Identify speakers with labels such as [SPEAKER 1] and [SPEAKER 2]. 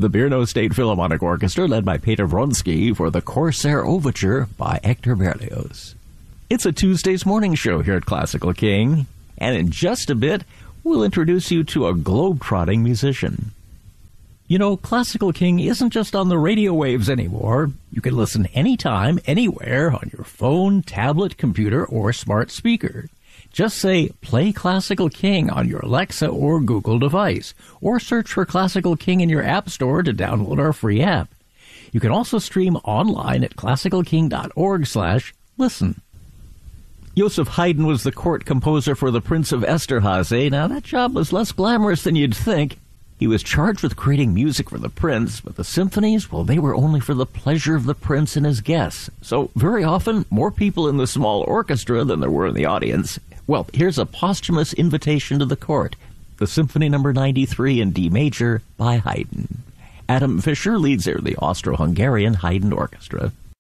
[SPEAKER 1] the Brno State Philharmonic Orchestra, led by Peter Vronsky, for the Corsair Overture by Hector Berlioz. It's a Tuesday's morning show here at Classical King, and in just a bit, we'll introduce you to a globe-trotting musician. You know, Classical King isn't just on the radio waves anymore. You can listen anytime, anywhere, on your phone, tablet, computer, or smart speaker. Just say, "Play Classical King" on your Alexa or Google device, or search for Classical King in your app store to download our free app. You can also stream online at classicalking.org/listen. Joseph Haydn was the court composer for the Prince of Esterházy. Now, that job was less glamorous than you'd think. He was charged with creating music for the prince, but the symphonies, well, they were only for the pleasure of the prince and his guests. So, very often, more people in the small orchestra than there were in the audience. Well, here's a posthumous invitation to the court, the Symphony No. 93 in D major by Haydn. Adam Fischer leads the Austro-Hungarian Haydn Orchestra.